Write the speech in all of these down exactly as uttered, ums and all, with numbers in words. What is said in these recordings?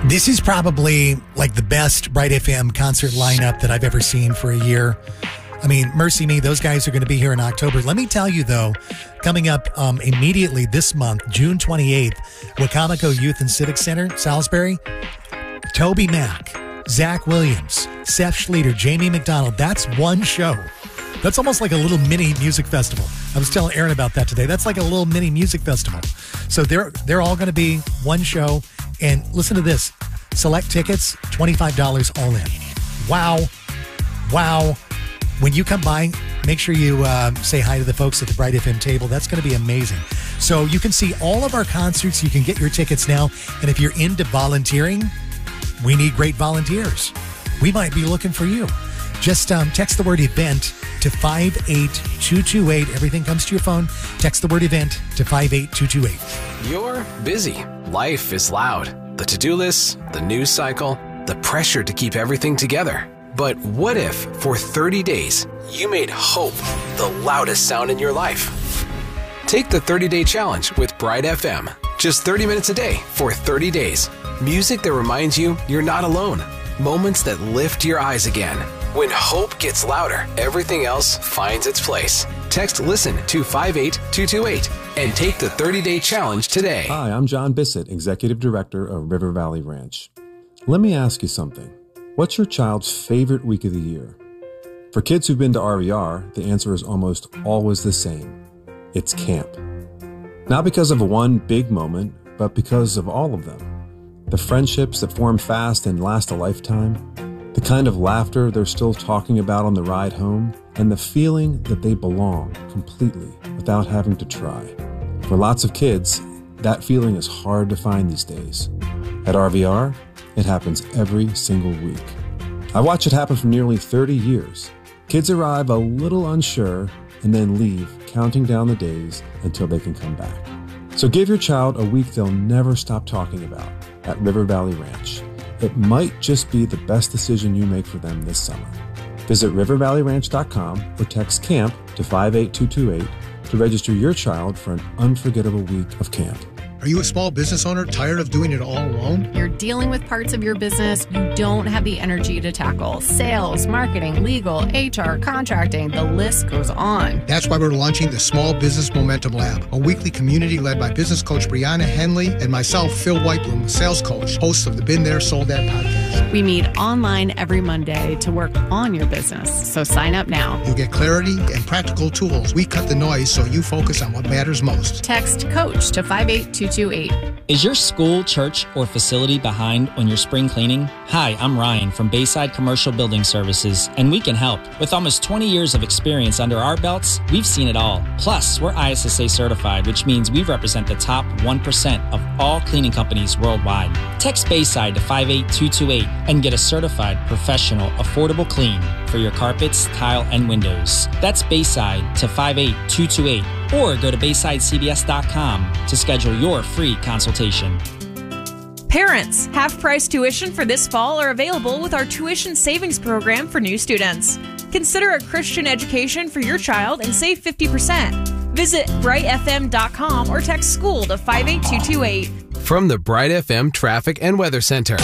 This is probably like the best Bright F M concert lineup that I've ever seen for a year. I mean, mercy me, those guys are going to be here in October. Let me tell you, though, coming up um, immediately this month, June twenty-eighth, Wacomico Youth and Civic Center, Salisbury, Toby Mac, Zach Williams, Seth Schleter, Jamie McDonald. That's one show. That's almost like a little mini music festival. I was telling Aaron about that today. That's like a little mini music festival. So they're they're all going to be one show. And listen to this. Select tickets, twenty-five dollars all in. Wow. Wow. When you come by, make sure you uh, say hi to the folks at the Bright F M table. That's going to be amazing. So you can see all of our concerts. You can get your tickets now. And if you're into volunteering, we need great volunteers. We might be looking for you. Just um, text the word event to five eight two two eight. Everything comes to your phone. Text the word event to five eight two two eight. You're busy. Life is loud. The to-do list, the news cycle, the pressure to keep everything together. But what if, for thirty days, you made hope the loudest sound in your life? Take the thirty-day challenge with Bright F M. Just thirty minutes a day for thirty days. Music that reminds you you're not alone. Moments that lift your eyes again. When hope gets louder, everything else finds its place. Text LISTEN to five eight two two eight and take the thirty-day challenge today. Hi, I'm John Bissett, Executive Director of River Valley Ranch. Let me ask you something. What's your child's favorite week of the year? For kids who've been to R V R, the answer is almost always the same. It's camp. Not because of one big moment, but because of all of them. The friendships that form fast and last a lifetime, the kind of laughter they're still talking about on the ride home, and the feeling that they belong completely without having to try. For lots of kids, that feeling is hard to find these days. At R V R, it happens every single week. I watch it happen for nearly thirty years. Kids arrive a little unsure and then leave, counting down the days until they can come back. So give your child a week they'll never stop talking about at River Valley Ranch. It might just be the best decision you make for them this summer. Visit river valley ranch dot com or text CAMP to five eight two two eight to register your child for an unforgettable week of camp. Are you a small business owner tired of doing it all alone? You're dealing with parts of your business you don't have the energy to tackle. Sales, marketing, legal, H R, contracting, the list goes on. That's why we're launching the Small Business Momentum Lab, a weekly community led by business coach Brianna Henley and myself, Phil Whitebloom, sales coach, host of the Been There, Sold That podcast. We meet online every Monday to work on your business, so sign up now. You'll get clarity and practical tools. We cut the noise so you focus on what matters most. Text COACH to five eight two two eight. Is your school, church, or facility behind on your spring cleaning? Hi, I'm Ryan from Bayside Commercial Building Services, and we can help. With almost twenty years of experience under our belts, we've seen it all. Plus, we're I S S A certified, which means we represent the top one percent of all cleaning companies worldwide. Text Bayside to five eight two two eight and get a certified, professional, affordable clean for your carpets, tile, and windows. That's Bayside to five eight two two eight, or go to bayside c b s dot com to schedule your free consultation. Parents, half-price tuition for this fall are available with our tuition savings program for new students. Consider a Christian education for your child and save fifty percent. Visit bright f m dot com or text school to five eight two two eight. From the Bright F M Traffic and Weather Center.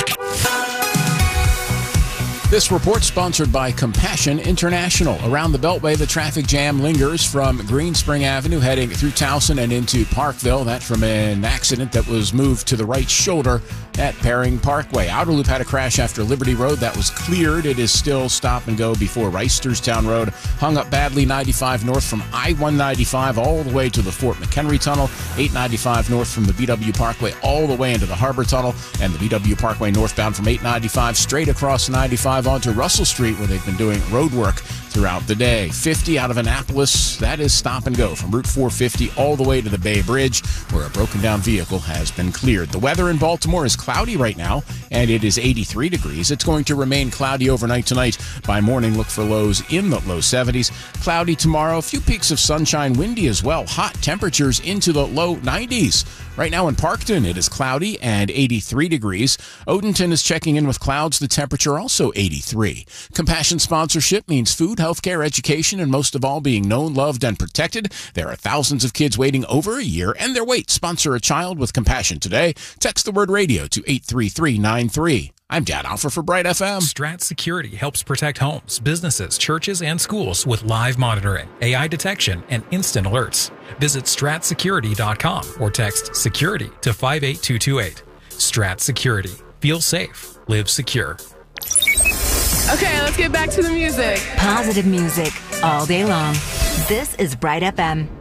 This report sponsored by Compassion International. Around the Beltway, the traffic jam lingers from Green Spring Avenue heading through Towson and into Parkville. That's from an accident that was moved to the right shoulder at Paring Parkway. Outer Loop had a crash after Liberty Road. That was cleared. It is still stop and go before Reisterstown Road. Hung up badly ninety-five north from I one ninety-five all the way to the Fort McHenry Tunnel. eight ninety-five north from the B W Parkway all the way into the Harbor Tunnel. And the B W Parkway northbound from eight ninety-five straight across ninety-five onto Russell Street, where they've been doing road work throughout the day. fifty out of Annapolis, that is stop and go from Route four fifty all the way to the Bay Bridge, where a broken down vehicle has been cleared. The weather in Baltimore is cloudy right now, and it is eighty-three degrees. It's going to remain cloudy overnight tonight. By morning, look for lows in the low seventies. Cloudy tomorrow, a few peaks of sunshine, windy as well. Hot temperatures into the low nineties. Right now in Parkton, it is cloudy and eighty-three degrees. Odenton is checking in with clouds. The temperature also eighty-three. Compassion sponsorship means food healthcare, education, and most of all, being known, loved, and protected. There are thousands of kids waiting over a year and their wait. Sponsor a child with compassion today. Text the word radio to eight three three nine three. I'm Dad Alpha for Bright F M. Strat Security helps protect homes, businesses, churches, and schools with live monitoring, A I detection, and instant alerts. Visit strat security dot com or text security to five eight two two eight. Strat Security. Feel safe. Live secure. Okay, let's get back to the music. Positive music all day long. This is Bright F M.